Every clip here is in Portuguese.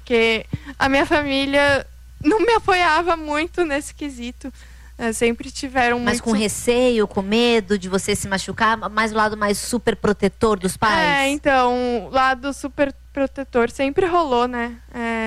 porque a minha família não me apoiava muito nesse quesito. Sempre tiveram Mas muito... com receio, com medo de você se machucar, mais o lado mais super protetor dos pais? Então, o lado super protetor sempre rolou, né?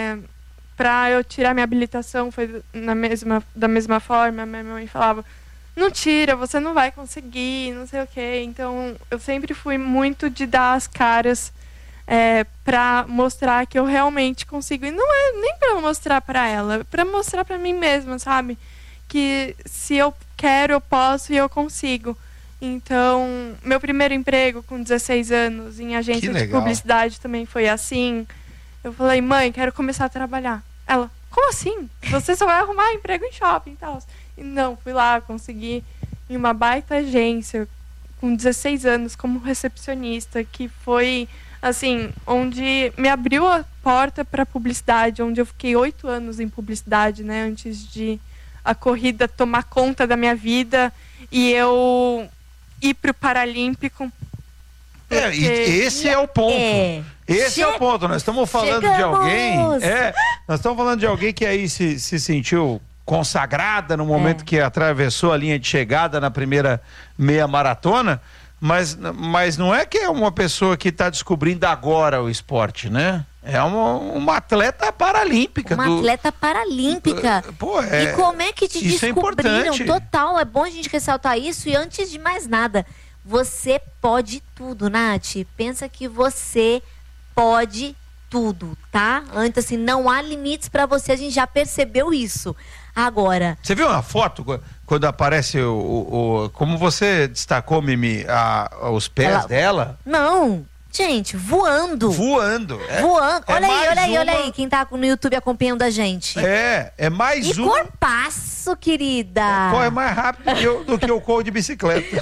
Pra eu tirar minha habilitação foi da mesma forma. Minha mãe falava, não tira, você não vai conseguir, não sei o quê. Então, eu sempre fui muito de dar as caras pra mostrar que eu realmente consigo. E não é nem pra mostrar pra ela, é pra mostrar pra mim mesma, sabe? Que se eu quero, eu posso e eu consigo. Então, meu primeiro emprego com 16 anos em agência de publicidade também foi assim. Eu falei, mãe, quero começar a trabalhar. Ela, como assim? Você só vai arrumar emprego em shopping e tal. E não, fui lá, consegui em uma baita agência com 16 anos como recepcionista, que foi, assim, onde me abriu a porta para publicidade, onde eu fiquei 8 anos em publicidade, né, antes de a corrida tomar conta da minha vida e eu ir pro Paralímpico. E esse é o ponto. Esse é o ponto. Nós estamos falando de alguém. Nós estamos falando de alguém que aí se sentiu consagrada no momento que atravessou a linha de chegada na primeira meia maratona. Mas não é que é uma pessoa que está descobrindo agora o esporte, né? É uma atleta paralímpica. Atleta paralímpica. E como é que te descobriram? Total, é bom a gente ressaltar isso. E antes de mais nada, você pode tudo, Nath. Pensa que você pode tudo, tá? Antes, assim, não há limites pra você. A gente já percebeu isso. Agora... Você viu uma foto quando aparece como você destacou, Mimi, os pés dela? Não. Gente, voando. Voando. Olha aí, quem tá no YouTube acompanhando a gente. É mais um. E corpaço, querida. Corre mais rápido do que eu corro de bicicleta.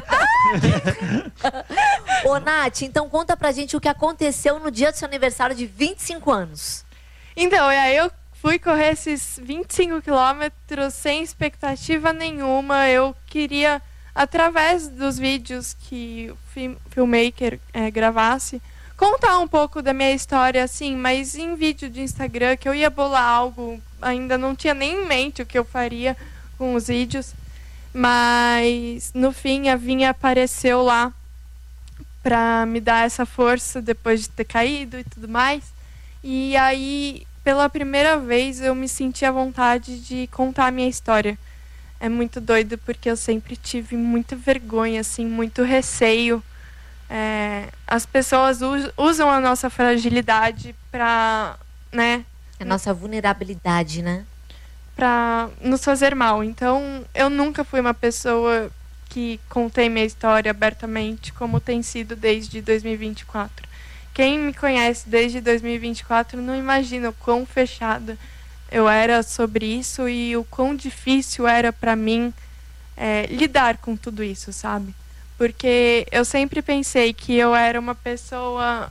Ô, Nath, então conta pra gente o que aconteceu no dia do seu aniversário de 25 anos. Então, eu fui correr esses 25 quilômetros sem expectativa nenhuma. Eu queria... através dos vídeos que o filmmaker gravasse, contar um pouco da minha história, assim, mas em vídeo de Instagram, que eu ia bolar algo, ainda não tinha nem em mente o que eu faria com os vídeos, mas no fim a Vinha apareceu lá pra me dar essa força depois de ter caído e tudo mais, e aí, pela primeira vez, eu me senti à vontade de contar a minha história. É muito doido porque eu sempre tive muita vergonha, assim, muito receio. As pessoas usam a nossa fragilidade pra, né? A nossa vulnerabilidade, né? Pra nos fazer mal. Então, eu nunca fui uma pessoa que contei minha história abertamente, como tem sido desde 2024. Quem me conhece desde 2024 não imagina o quão fechada eu era sobre isso e o quão difícil era para mim lidar com tudo isso, sabe? Porque eu sempre pensei que eu era uma pessoa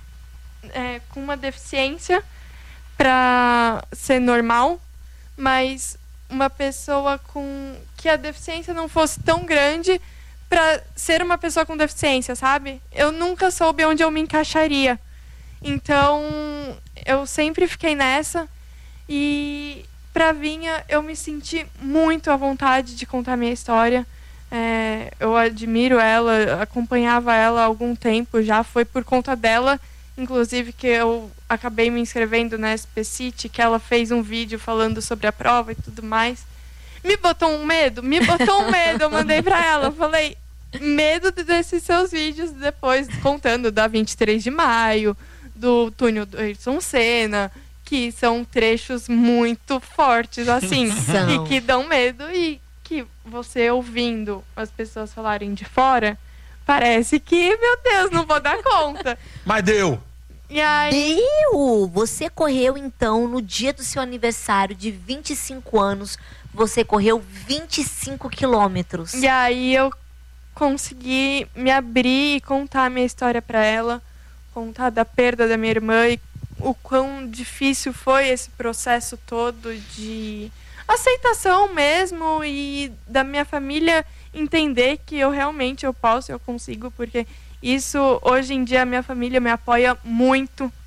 com uma deficiência para ser normal, mas uma pessoa que a deficiência não fosse tão grande para ser uma pessoa com deficiência, sabe? Eu nunca soube onde eu me encaixaria. Então, eu sempre fiquei nessa. E pra Vinha eu me senti muito à vontade de contar minha história. Eu admiro ela, acompanhava ela há algum tempo já. Foi por conta dela, inclusive, que eu acabei me inscrevendo na SP City, que ela fez um vídeo falando sobre a prova e tudo mais. Me botou um medo, eu mandei pra ela. Falei, medo desses seus vídeos depois, contando da 23 de maio, do túnel do Ayrton Senna, que são trechos muito fortes, assim, e que dão medo, e que você ouvindo as pessoas falarem de fora, parece que, meu Deus, não vou dar conta. Mas deu! E aí... Deu! Você correu, então, no dia do seu aniversário de 25 anos, você correu 25 quilômetros. E aí eu consegui me abrir e contar a minha história pra ela, contar da perda da minha irmã e o quão difícil foi esse processo todo de aceitação mesmo e da minha família entender que eu realmente eu consigo, porque isso hoje em dia a minha família me apoia muito,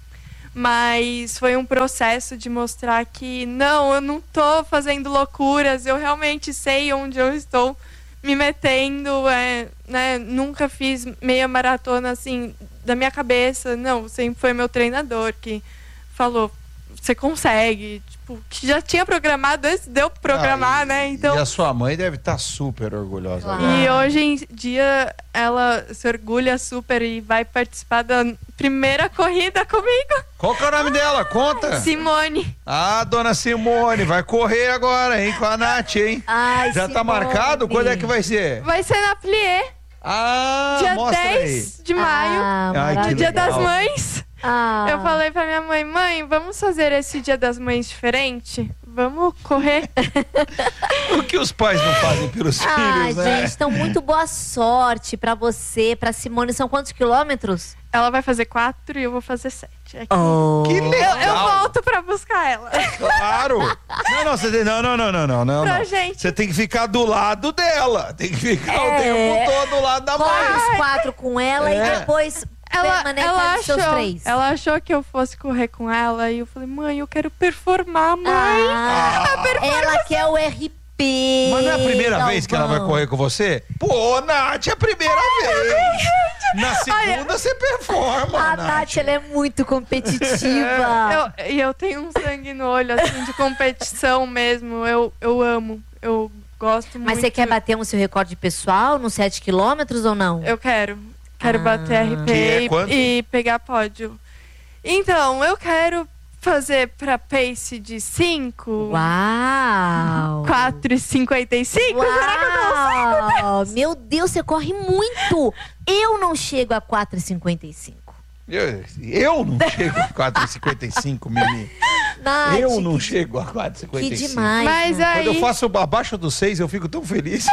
Mas foi um processo de mostrar que não, eu não tô fazendo loucuras, eu realmente sei onde eu estou me metendo, né? Nunca fiz meia maratona assim da minha cabeça, não, sempre foi meu treinador que falou, você consegue, tipo, que já tinha programado antes de eu programar, né? Então, e a sua mãe deve estar super orgulhosa. E hoje em dia ela se orgulha super e vai participar da primeira corrida comigo. Qual que é o nome dela? Conta. Simone. Ah, dona Simone, vai correr agora, hein, com a Nath, hein? Ai, já Simone. Tá marcado? Quando é que vai ser? Vai ser na Plié. Ah, dia mostra 10 aí. de maio, no Dia das Mães. Ah. Eu falei pra minha mãe, vamos fazer esse Dia das Mães diferente? Vamos correr. O que os pais não fazem pelos filhos, né? Gente, então muito boa sorte pra você, pra Simone. São quantos quilômetros? Ela vai fazer 4 e eu vou fazer 7. Que legal. Eu volto pra buscar ela. Claro. Não. Pra gente. Você tem que ficar do lado dela. Tem que ficar o tempo todo do lado da mãe. Corre os 4 com ela e depois ela achou que eu fosse correr com ela e eu falei, mãe, eu quero performar, mãe. Ela quer o RP. Mas não é a primeira vez que ela vai correr com você? Pô, Nath, é a primeira vez. Na segunda você performa, A Nath, ela é muito competitiva. Eu tenho um sangue no olho, assim, de competição mesmo. Eu amo, eu gosto muito. Mas você quer bater um seu recorde pessoal nos 7 quilômetros ou não? Eu quero bater RP e pegar pódio. Então, eu quero fazer pra pace de 5. Uau! 4,55. Será que eu consigo? Meu Deus, você corre muito. Eu não chego a 4,55. Eu não chego a 4,55, Mimi. Nath, eu não chego a 4,55. Que demais. Mas aí... Quando eu faço abaixo dos 6, eu fico tão feliz.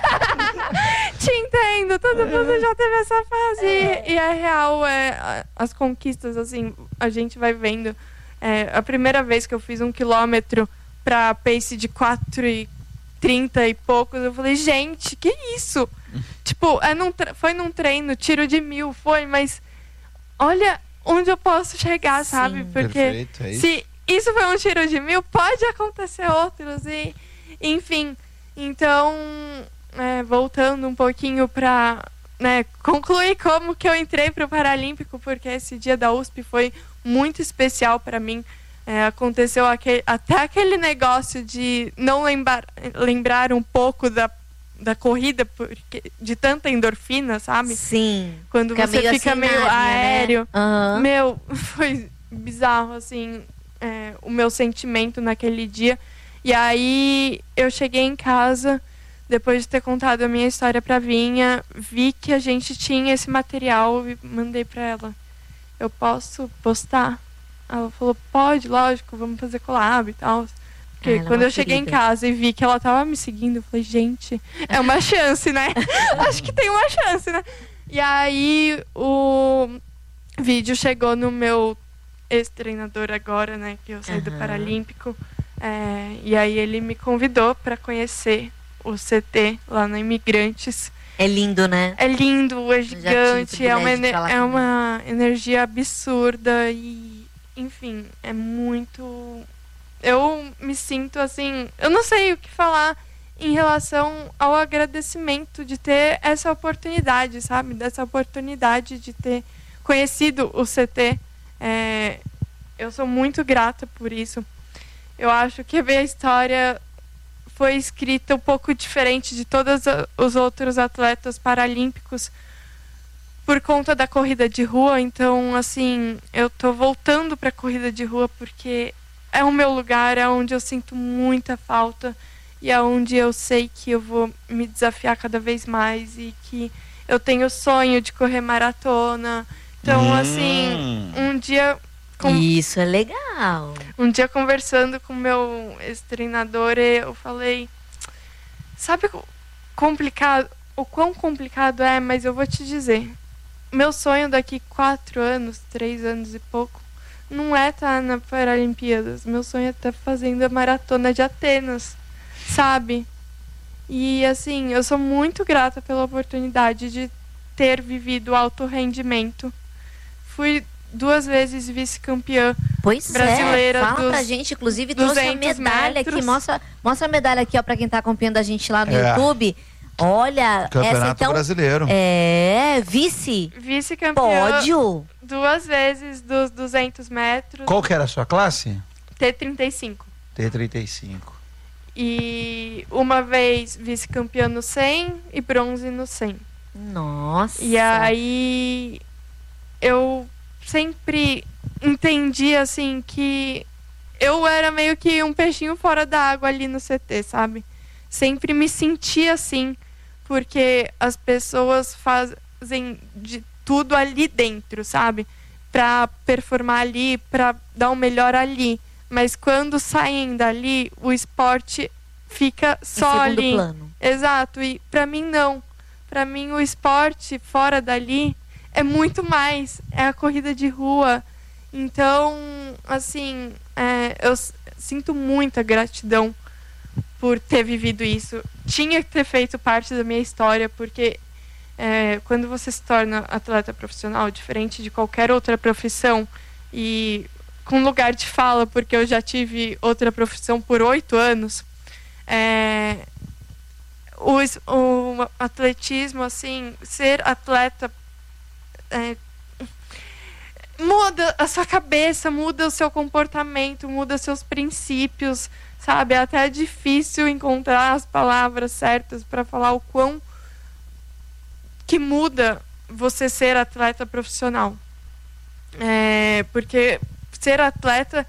Te entendo, todo mundo já teve essa fase. E é real, as conquistas, assim, a gente vai vendo. A primeira vez que eu fiz 1 quilômetro pra pace de 4,30 e poucos, eu falei, gente, que isso? Tipo, foi num treino, tiro de 1000, mas olha onde eu posso chegar, sabe? Porque perfeito, se isso foi um tiro de 1000, pode acontecer outros enfim. Então, voltando um pouquinho pra concluir como que eu entrei pro Paralímpico, porque esse dia da USP foi muito especial para mim. Aconteceu até aquele negócio de não lembrar um pouco da corrida, porque de tanta endorfina, sabe? Sim. Quando você fica meio aéreo. Né? Uhum. Meu, foi bizarro, assim, o meu sentimento naquele dia. E aí eu cheguei em casa, depois de ter contado a minha história pra Vinha, vi que a gente tinha esse material e mandei pra ela. Eu posso postar? Ela falou, pode, lógico, vamos fazer collab e tal. Porque quando eu cheguei em casa e vi que ela tava me seguindo, eu falei, gente, é uma chance, né? Acho que tem uma chance, né? E aí o vídeo chegou no meu ex-treinador agora, né? Que eu saí do Paralímpico. E aí ele me convidou para conhecer o CT lá na Imigrantes. É lindo, né? É lindo, é gigante, é uma energia absurda e, enfim, é muito... Eu me sinto assim, eu não sei o que falar em relação ao agradecimento de ter essa oportunidade, sabe? Dessa oportunidade de ter conhecido o CT. Eu sou muito grata por isso. Eu acho que a minha história foi escrita um pouco diferente de todos os outros atletas paralímpicos por conta da corrida de rua. Então, assim, eu tô voltando para a corrida de rua porque é o meu lugar, é onde eu sinto muita falta e é onde eu sei que eu vou me desafiar cada vez mais e que eu tenho o sonho de correr maratona. Então, assim, um dia... Isso é legal. Um dia conversando com o meu ex-treinador, eu falei, sabe o quão complicado é, mas eu vou te dizer, meu sonho daqui 4 anos, 3 anos e pouco, não é estar na Paralimpíadas, meu sonho é estar fazendo a maratona de Atenas, sabe? E assim, eu sou muito grata pela oportunidade de ter vivido alto rendimento. Fui 2 vezes vice-campeã brasileira. Fala pra gente, inclusive trouxe a medalha aqui, mostra a medalha aqui, ó, pra quem tá acompanhando a gente lá no YouTube. Olha, Campeonato essa então brasileiro. Vice-campeã. Pódio. 2 vezes dos 200 metros. Qual que era a sua classe? T35. T35. E uma vez vice-campeã no 100 e bronze no 100. Nossa. E aí eu sempre entendi assim que eu era meio que um peixinho fora da água ali no CT, sabe? Sempre me senti assim, porque as pessoas fazem de tudo ali dentro, sabe? Pra performar ali, pra dar o melhor ali. Mas quando saem dali, o esporte fica só ali. Em segundo plano. Exato, e pra mim não. Pra mim o esporte fora dali é muito mais. É a corrida de rua. Então, assim, eu sinto muita gratidão por ter vivido isso. Tinha que ter feito parte da minha história, porque quando você se torna atleta profissional, diferente de qualquer outra profissão, e com lugar de fala, porque eu já tive outra profissão por 8 anos, o atletismo, assim, ser atleta muda a sua cabeça, muda o seu comportamento, muda seus princípios, sabe? É até difícil encontrar as palavras certas para falar o quão que muda você ser atleta profissional. Porque ser atleta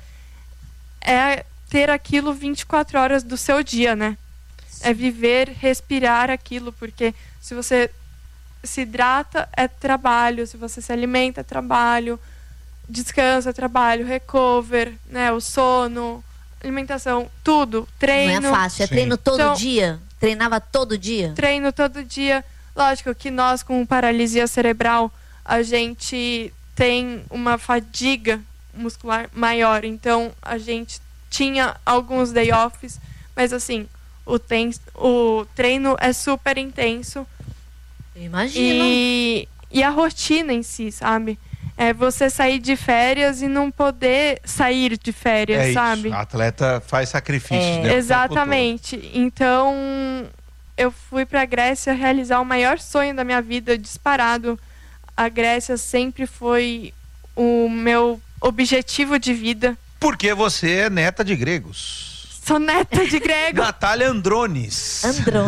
é ter aquilo 24 horas do seu dia, né? É viver, respirar aquilo, porque se você se hidrata, é trabalho, se você se alimenta, é trabalho, descansa, é trabalho, recover, né? O sono, alimentação, tudo, treino. Não é fácil, é treino todo dia? Treinava todo dia? Treino todo dia. Lógico que nós, com paralisia cerebral, a gente tem uma fadiga muscular maior, então a gente tinha alguns day offs, mas assim, o treino é super intenso. Eu imagino. E a rotina em si, sabe? É você sair de férias e não poder sair de férias, sabe? Isso. A atleta faz sacrifícios, né? Exatamente. Então, eu fui pra Grécia realizar o maior sonho da minha vida, disparado. A Grécia sempre foi o meu objetivo de vida. Porque você é neta de gregos. Sou neta de grego. Natália Andronis.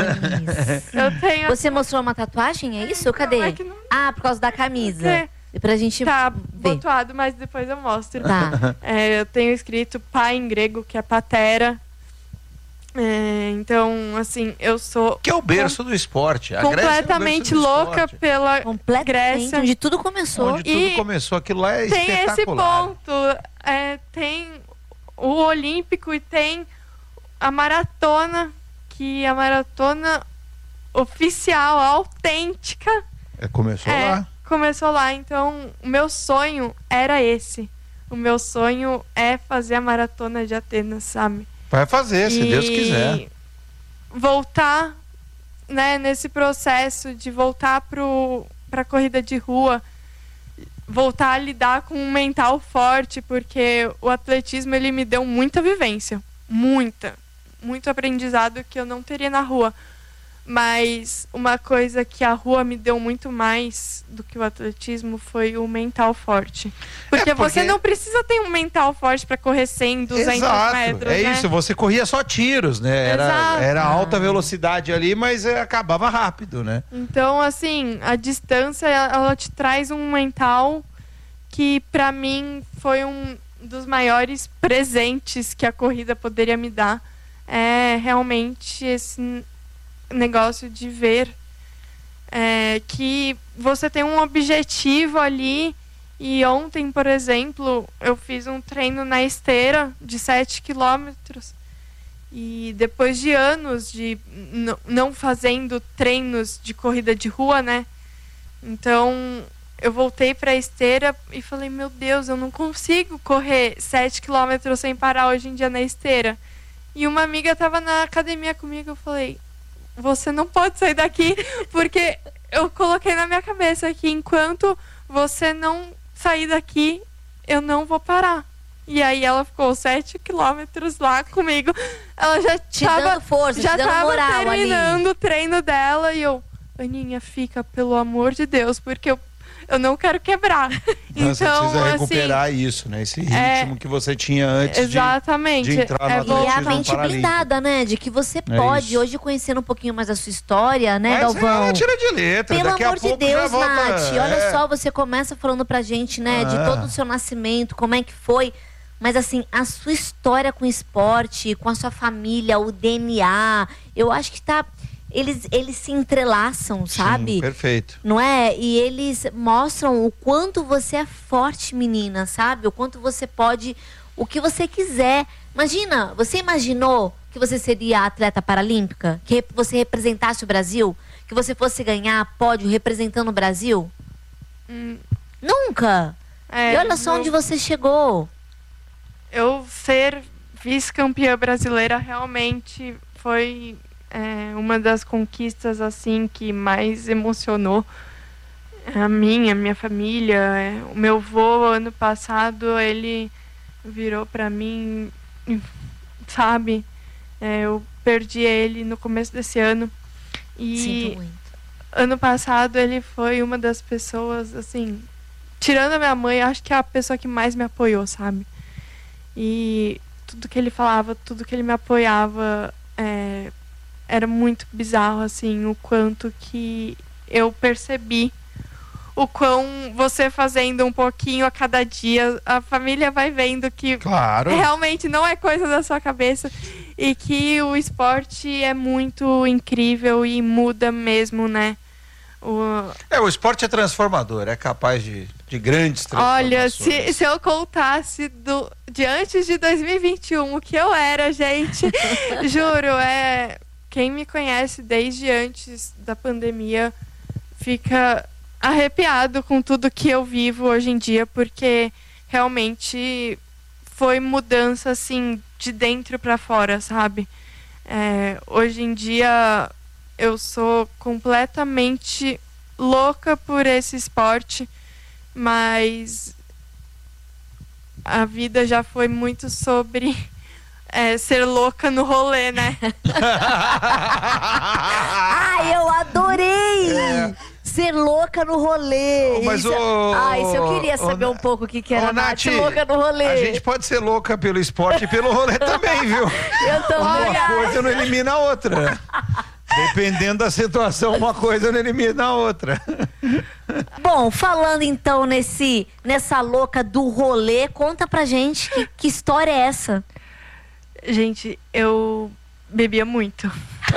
Eu tenho... Você mostrou uma tatuagem, é isso? Cadê? Ah, por causa da camisa. E pra gente tá ver. botuado, mas depois eu mostro. Tá. Eu tenho escrito pai em grego, que é patera. Então, assim, eu sou... Que é o berço do esporte. A completamente Grécia é o berço do louca esporte. pela Grécia. Onde tudo começou. Onde tudo começou, aquilo lá é tem espetacular. Esse ponto. Tem o Olímpico e tem a maratona, que a maratona oficial, autêntica. Começou lá. Começou lá. Então, o meu sonho era esse. O meu sonho é fazer a maratona de Atenas, sabe? Vai fazer, se Deus quiser. Voltar, né, nesse processo de voltar pra corrida de rua, voltar a lidar com um mental forte, porque o atletismo, ele me deu muita vivência. Muito aprendizado que eu não teria na rua. Mas uma coisa que a rua me deu muito mais do que o atletismo foi o mental forte. Porque você não precisa ter um mental forte para correr 100, 200 metros, né? Isso, você corria só tiros, né? Era alta velocidade ali, mas acabava rápido, né? Então, assim, a distância, ela te traz um mental que, para mim, foi um dos maiores presentes que a corrida poderia me dar. É realmente esse negócio de ver que você tem um objetivo ali. E ontem, por exemplo, eu fiz um treino na esteira de 7 quilômetros. E depois de anos de não fazendo treinos de corrida de rua, né? Então, eu voltei para a esteira e falei, meu Deus, eu não consigo correr 7 quilômetros sem parar hoje em dia na esteira. E uma amiga estava na academia comigo, eu falei, você não pode sair daqui, porque eu coloquei na minha cabeça que enquanto você não sair daqui, eu não vou parar. E aí ela ficou 7 quilômetros lá comigo. Ela já dando força, já te dando tava moral terminando ali. O treino dela. E eu, Aninha, fica, pelo amor de Deus, porque eu não quero quebrar. Então, você precisa recuperar assim, isso, né? Esse ritmo que você tinha antes exatamente. de entrar no atletismo. E a mente blindada, né? De que você pode, hoje conhecendo um pouquinho mais a sua história, né, Galvão? Tira de letra. Pelo Daqui amor a pouco de Deus, volta, Nath, olha só, você começa falando pra gente, né, de todo o seu nascimento, como é que foi. Mas assim, a sua história com o esporte, com a sua família, o DNA, eu acho que eles se entrelaçam, sabe? Sim, perfeito. Não é? E eles mostram o quanto você é forte, menina, sabe? O quanto você pode, o que você quiser. Imagina, você imaginou que você seria atleta paralímpica? Que você representasse o Brasil? Que você fosse ganhar pódio representando o Brasil? Nunca! E olha só onde você chegou. Eu ser vice-campeã brasileira realmente foi uma das conquistas assim que mais emocionou a minha família. O meu avô, ano passado, ele virou para mim, sabe? Eu perdi ele no começo desse ano. E sinto muito. Ano passado ele foi uma das pessoas, assim, tirando a minha mãe, acho que é a pessoa que mais me apoiou, sabe? E tudo que ele falava, tudo que ele me apoiava, era muito bizarro, assim, o quanto que eu percebi o quão você fazendo um pouquinho a cada dia, a família vai vendo que realmente não é coisa da sua cabeça e que o esporte é muito incrível e muda mesmo, né? O esporte é transformador, é capaz de grandes transformações. Olha, se eu contasse de antes de 2021 o que eu era, gente, juro, quem me conhece desde antes da pandemia fica arrepiado com tudo que eu vivo hoje em dia, porque realmente foi mudança, assim, de dentro para fora, sabe? Hoje em dia eu sou completamente louca por esse esporte, mas a vida já foi muito sobre ser louca no rolê, né? Eu adorei! Ser louca no rolê. Mas isso eu queria saber um pouco o que era Nath, louca no rolê. A gente pode ser louca pelo esporte e pelo rolê também, viu? Uma coisa não elimina a outra. Dependendo da situação, uma coisa não elimina a outra. Bom, falando então nessa louca do rolê, conta pra gente que história é essa? Gente, eu bebia muito.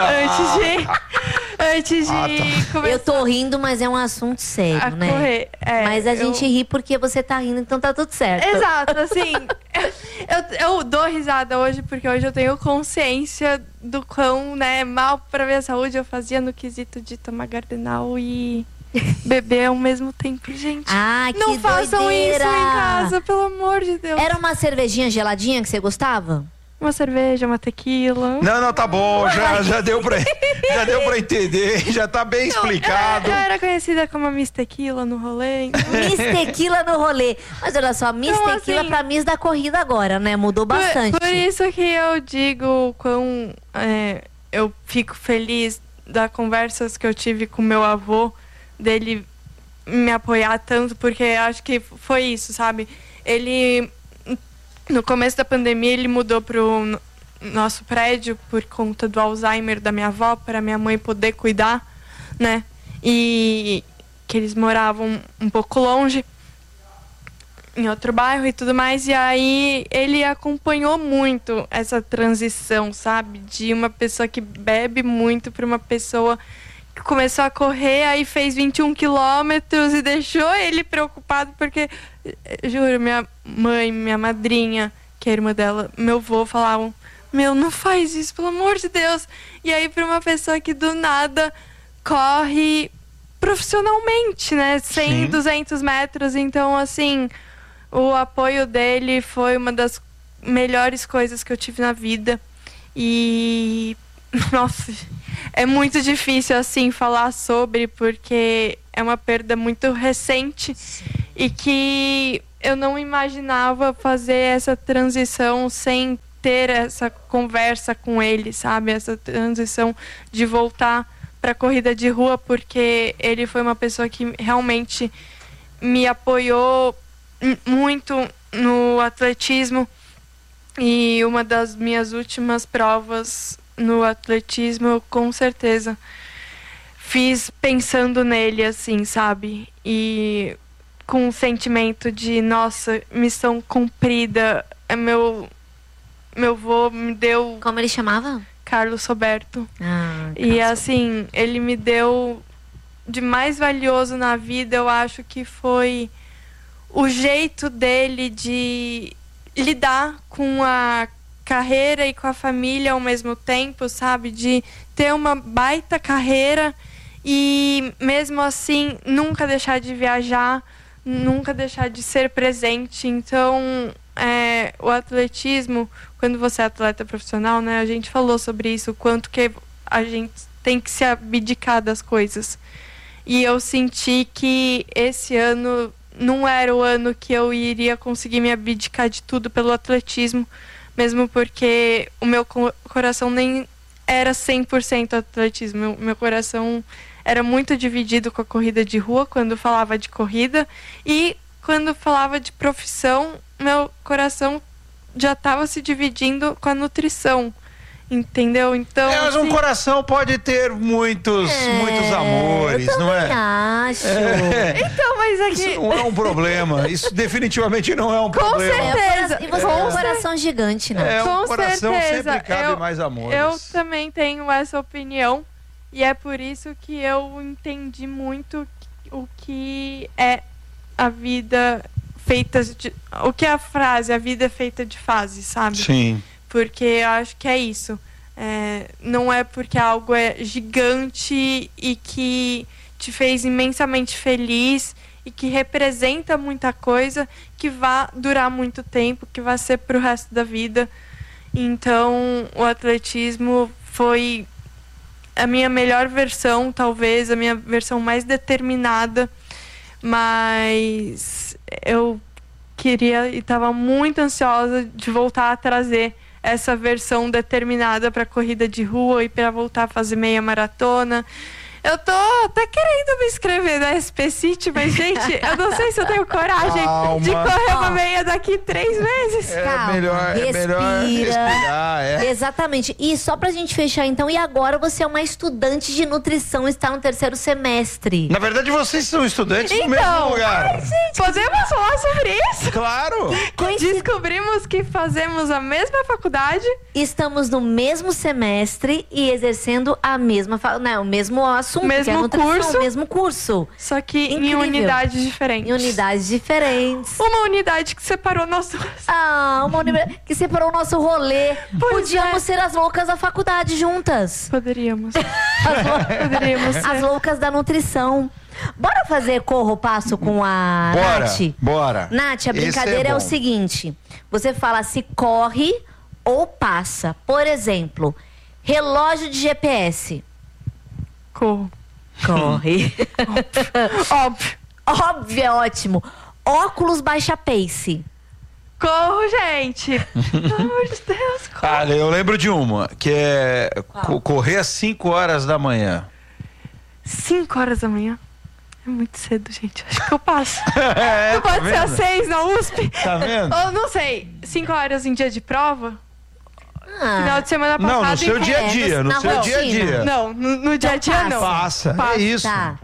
Antes de começar. Eu tô rindo, mas é um assunto sério, né? Correr, mas a gente ri porque você tá rindo, então tá tudo certo. Exato, assim, eu dou risada hoje porque hoje eu tenho consciência do quão, né, mal pra minha saúde eu fazia no quesito de tomar Gardenal e beber ao mesmo tempo, gente. Que não façam doideira. isso em casa, pelo amor de Deus. Era uma cervejinha geladinha que você gostava? Uma cerveja, uma tequila. Não, tá bom, já deu pra entender, já tá bem explicado. Eu era conhecida como a Miss Tequila no rolê. Então... Miss Tequila no rolê. Mas olha só, Miss Tequila assim, pra Miss da corrida agora, né? Mudou bastante. Por isso que eu digo quão eu fico feliz das conversas que eu tive com meu avô, dele me apoiar tanto, porque acho que foi isso, sabe? Ele... No começo da pandemia, ele mudou pro nosso prédio por conta do Alzheimer da minha avó, para minha mãe poder cuidar, né? E que eles moravam um pouco longe, em outro bairro e tudo mais. E aí ele acompanhou muito essa transição, sabe? De uma pessoa que bebe muito para uma pessoa que começou a correr, aí fez 21 quilômetros e deixou ele preocupado, porque, juro, minha mãe, minha madrinha, que é a irmã dela, meu avô, falavam, não faz isso, pelo amor de Deus. E aí, para uma pessoa que do nada corre profissionalmente, né, 100, 200 metros, então, assim, o apoio dele foi uma das melhores coisas que eu tive na vida. E... Nossa, é muito difícil, assim, falar sobre, porque é uma perda muito recente e que eu não imaginava fazer essa transição sem ter essa conversa com ele, sabe? Essa transição de voltar para a corrida de rua, porque ele foi uma pessoa que realmente me apoiou muito no atletismo. E uma das minhas últimas provas no atletismo, eu com certeza fiz pensando nele, assim, sabe? E com um sentimento de, nossa, missão cumprida. Meu avô me deu... Como ele chamava? Carlos Roberto. E assim, ele me deu de mais valioso na vida, eu acho que foi o jeito dele de lidar com a carreira e com a família ao mesmo tempo, sabe? De ter uma baita carreira e mesmo assim nunca deixar de viajar, nunca deixar de ser presente. Então, o atletismo, quando você é atleta profissional, né, a gente falou sobre isso, o quanto que a gente tem que se abdicar das coisas. E eu senti que esse ano não era o ano que eu iria conseguir me abdicar de tudo pelo atletismo, mesmo porque o meu coração nem era 100% atletismo. Meu coração era muito dividido com a corrida de rua, quando falava de corrida, e quando falava de profissão, meu coração já estava se dividindo com a nutrição. Entendeu? Então. Mas um coração pode ter muitos amores, eu não é? Acho. Então, mas aqui. Isso não é um problema. Isso definitivamente não é um problema. Com certeza. E você tem um coração gigante, né? Um coração certeza. sempre cabe mais amores. Eu também tenho essa opinião. E é por isso que eu entendi muito o que é a vida feita de. O que é a frase? A vida é feita de fases, sabe? Sim. Porque eu acho que é isso. Não é porque algo é gigante e que te fez imensamente feliz e que representa muita coisa que vai durar muito tempo, que vai ser pro resto da vida. Então, o atletismo foi a minha melhor versão, talvez, a minha versão mais determinada. Mas eu queria e estava muito ansiosa de voltar a trazer essa versão determinada para corrida de rua e para voltar a fazer meia maratona. Eu tô até querendo me inscrever na SP City, mas, gente, eu não sei se eu tenho coragem de correr uma meia daqui 3 meses. Calma, melhor respirar. Exatamente. E só pra gente fechar, então, e agora você é uma estudante de nutrição, está no 3º semestre. Na verdade, vocês são estudantes no mesmo lugar. Ai, gente, podemos falar sobre isso? Claro! Descobrimos que fazemos a mesma faculdade. Estamos no mesmo semestre e exercendo a mesma o mesmo assunto, mesmo que é a nutrição, curso. o mesmo curso. Só que Incrível. em unidades diferentes. Em unidades diferentes. Uma unidade que separou nosso... Uma unidade que separou o nosso rolê. Podíamos ser as loucas da faculdade juntas. Poderíamos. Poderíamos ser. As loucas da nutrição. Bora fazer corro passo com a Nath? Bora. Nath, a brincadeira é o seguinte. Você fala se corre ou passa. Por exemplo, relógio de GPS. Corre. Óbvio. Óbvio, é ótimo. Óculos baixa pace. Corro, gente. Pelo amor de Deus, corro. Olha, eu lembro de uma, que é correr às 5 horas da manhã. 5 horas da manhã? É muito cedo, gente. Acho que eu passo. Não pode ser às 6 na USP? Tá vendo? Ou não sei, 5 horas em dia de prova? Final de semana passado. Não, no seu dia a dia. No seu dia a dia. Não, no dia a dia não. Passa. É isso. Tá.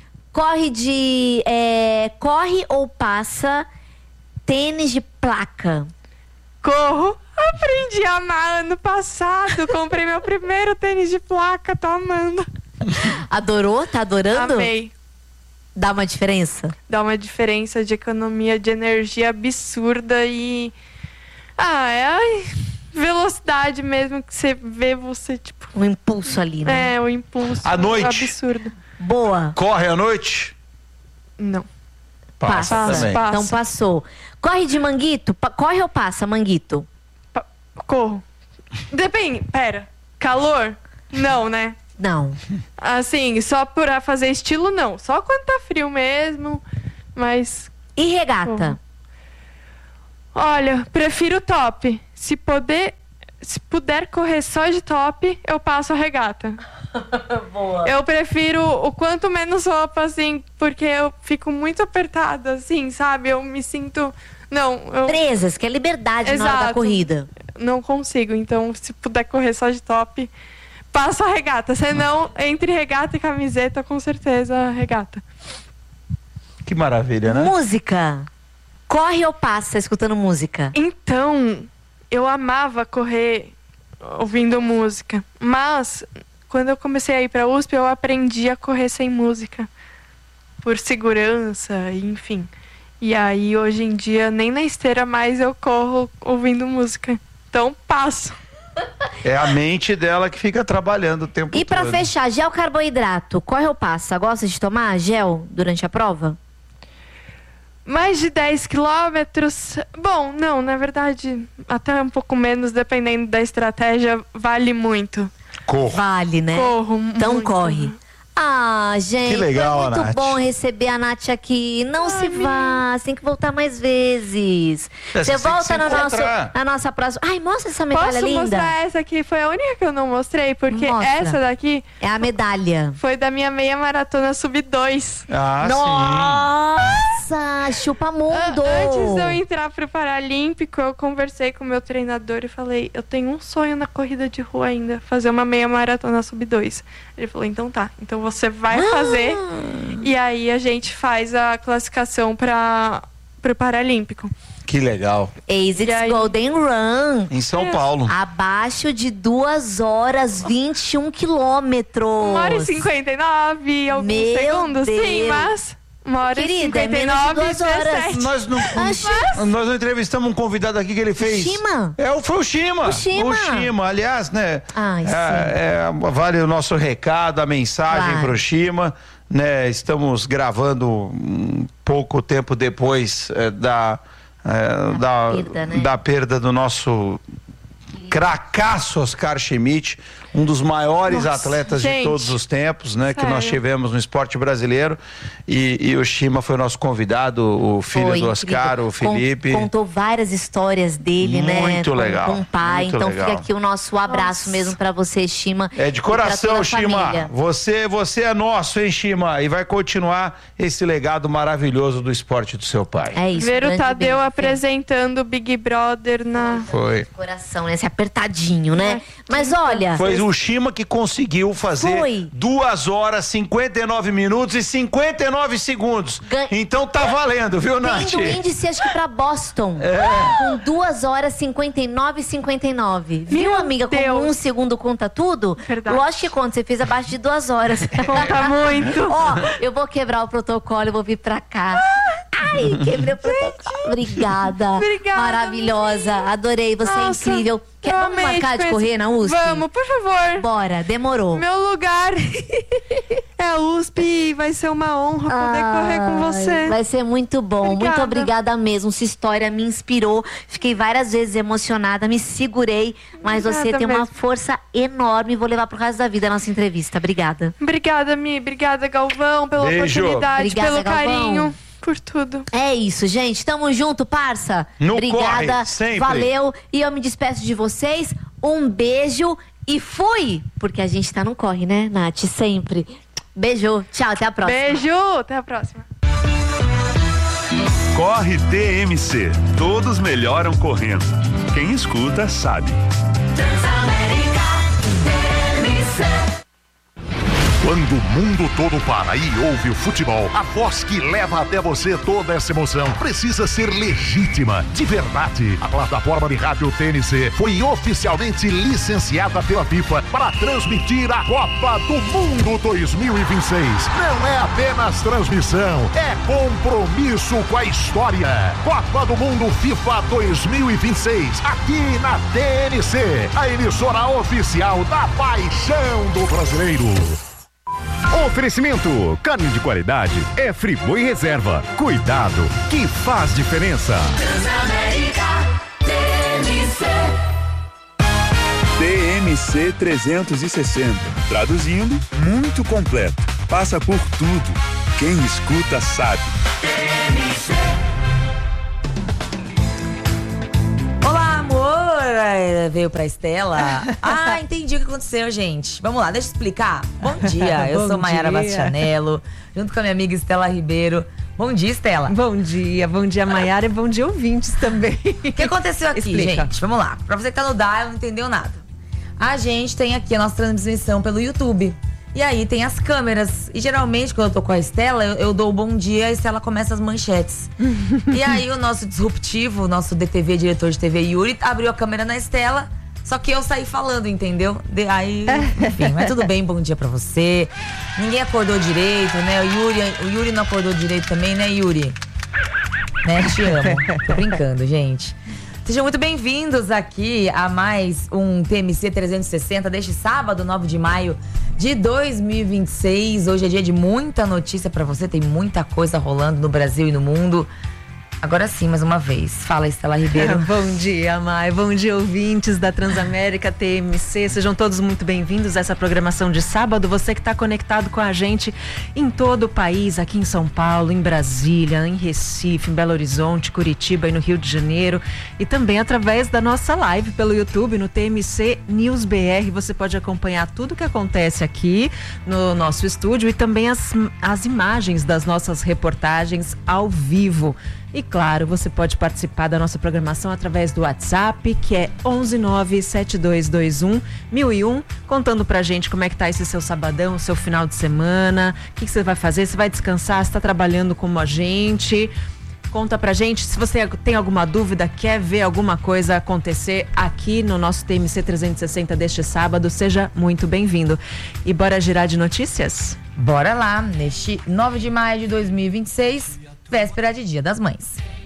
Corre ou passa tênis de placa? Corro. Aprendi a amar ano passado. Comprei meu primeiro tênis de placa. Tô amando. Adorou? Tá adorando? Amei. Dá uma diferença? Dá uma diferença de economia de energia absurda e... velocidade mesmo, que você vê você, tipo... Um impulso ali, né? O impulso. À noite? Absurdo. Boa. Corre à noite? Não. Passa também. Passa. Então passou. Corre de manguito? Corre ou passa, manguito? Corro. Depende. Pera. Calor? Não, né? Não. Assim, só pra fazer estilo, não. Só quando tá frio mesmo, mas... E regata? Corro. Olha, prefiro top. Se puder correr só de top, eu passo a regata. Boa. Eu prefiro o quanto menos roupa, assim, porque eu fico muito apertada, assim, sabe? Eu me sinto... Presas, que é liberdade. Exato. Na hora da corrida. Não consigo, então se puder correr só de top, passo a regata. Senão, entre regata e camiseta, com certeza, regata. Que maravilha, né? Música. Corre ou passa escutando música? Então, eu amava correr ouvindo música. Mas, quando eu comecei a ir pra USP, eu aprendi a correr sem música. Por segurança, enfim. E aí, hoje em dia, nem na esteira mais eu corro ouvindo música. Então, passo. É a mente dela que fica trabalhando o tempo todo. E pra fechar, gel carboidrato, corre ou passa? Gosta de tomar gel durante a prova? Mais de 10 quilômetros? Bom, não, na verdade, até um pouco menos, dependendo da estratégia, vale muito. Corro. Vale, né? Corro então muito. Corre. Ah, gente, que legal, foi muito Nath. bom receber a Nath aqui. Não se vá, você tem que voltar mais vezes. Você volta na nossa próxima... Ai, mostra essa medalha linda. Posso mostrar essa aqui? Foi a única que eu não mostrei, porque essa daqui... É a medalha. Foi da minha meia maratona sub-2. Ah, Nossa, chupa mundo. Antes de eu entrar pro Paralímpico, eu conversei com o meu treinador e falei, eu tenho um sonho na corrida de rua ainda, fazer uma meia maratona sub-2. Ele falou, então tá, então você vai fazer e aí a gente faz a classificação pro Paralímpico. Que legal. ASICS Golden Run. Em São Paulo. Abaixo de 2 horas 21 quilômetros. 1h59 e alguns segundos. Deus. Sim, mas... 1h59 e 17. Nós não entrevistamos um convidado aqui que ele fez. O Shima? Foi o Shima. O Shima, aliás, né? Vale o nosso recado, a mensagem pro Shima. Né? Estamos gravando um pouco tempo depois da perda do nosso cracaço Oscar Schmidt, um dos maiores atletas de todos os tempos, né? Que nós tivemos no esporte brasileiro. E o Shima foi o nosso convidado, o filho do Oscar, o Felipe. Contou várias histórias dele, né? Muito legal. Com o pai. Muito então legal. Fica aqui o nosso abraço mesmo pra você, Shima. É de coração, Shima. Você é nosso, hein, Shima? E vai continuar esse legado maravilhoso do esporte do seu pai. É isso. Ver o Tadeu apresentando o Big Brother na... Foi. Coração, né? Esse apertadinho, né? Mas olha... Foi o Shima que conseguiu fazer 2 horas, 59 minutos e 59 segundos. Então tá valendo, viu, Nath? Tendo índice, acho que pra Boston. Com 2 horas, 59 e 59. Viu, amiga? Como 1 segundo conta tudo? Verdade. Lógico que conta. Você fez abaixo de 2 horas. Conta muito. Ó, eu vou quebrar o protocolo, eu vou vir pra cá. Ai, quebrei o protocolo. Obrigada. Maravilhosa. Adorei, você é incrível. Vamos marcar de correr na USP? Vamos, por favor. Bora, demorou. Meu lugar é a USP e vai ser uma honra poder correr com você. Vai ser muito bom. Obrigada. Muito obrigada mesmo. Sua história me inspirou. Fiquei várias vezes emocionada, me segurei. Mas você tem uma força enorme. Vou levar pro resto da vida a nossa entrevista. Obrigada. Obrigada, Mi. Obrigada, Galvão, pela oportunidade, pelo carinho. Por tudo. É isso, gente. Tamo junto, parça. Obrigada. Corre, sempre. Valeu. E eu me despeço de vocês. Um beijo e fui! Porque a gente tá no corre, né, Nath? Sempre. Beijo. Tchau, até a próxima. Beijo, até a próxima. Corre TMC. Todos melhoram correndo. Quem escuta sabe. Quando o mundo todo para e ouve o futebol, a voz que leva até você toda essa emoção precisa ser legítima, de verdade. A plataforma de rádio TNC foi oficialmente licenciada pela FIFA para transmitir a Copa do Mundo 2026. Não é apenas transmissão, é compromisso com a história. Copa do Mundo FIFA 2026, aqui na TNC, a emissora oficial da paixão do brasileiro. Oferecimento: carne de qualidade é Friboi Reserva. Cuidado que faz diferença. TMC 360. Traduzindo, muito completo. Passa por tudo. Quem escuta sabe. veio pra Estela. Ah, entendi o que aconteceu, gente. Vamos lá, deixa eu explicar. Bom dia, eu sou Maiara Bastianello, junto com a minha amiga Estela Ribeiro. Bom dia, Estela. Bom dia, Maiara, e bom dia, ouvintes também. O que aconteceu aqui, gente? Vamos lá. Pra você que tá no dial, não entendeu nada. A gente tem aqui a nossa transmissão pelo YouTube. E aí tem as câmeras. E geralmente, quando eu tô com a Estela, eu dou o bom dia e a Estela começa as manchetes. E aí o nosso disruptivo, o nosso DTV, diretor de TV, Yuri, abriu a câmera na Estela. Só que eu saí falando, entendeu? Aí, enfim, mas tudo bem, bom dia pra você. Ninguém acordou direito, né? O Yuri não acordou direito também, né, Yuri? Né? Te amo. Tô brincando, gente. Sejam muito bem-vindos aqui a mais um TMC 360 deste sábado, 9 de maio de 2026. Hoje é dia de muita notícia pra você, tem muita coisa rolando no Brasil e no mundo. Agora sim, mais uma vez. Fala, Estela Ribeiro. Bom dia, Mai. Bom dia, ouvintes da Transamérica TMC. Sejam todos muito bem-vindos a essa programação de sábado. Você que está conectado com a gente em todo o país, aqui em São Paulo, em Brasília, em Recife, em Belo Horizonte, Curitiba e no Rio de Janeiro. E também através da nossa live pelo YouTube, no TMC News BR. Você pode acompanhar tudo que acontece aqui no nosso estúdio e também as imagens das nossas reportagens ao vivo. E claro, você pode participar da nossa programação através do WhatsApp, que é 11972211001, contando pra gente como é que tá esse seu sabadão, seu final de semana, o que você vai fazer, você vai descansar, você tá trabalhando como a gente. Conta pra gente, se você tem alguma dúvida, quer ver alguma coisa acontecer aqui no nosso TMC 360 deste sábado, seja muito bem-vindo. E bora girar de notícias? Bora lá, neste 9 de maio de 2026, véspera de Dia das Mães.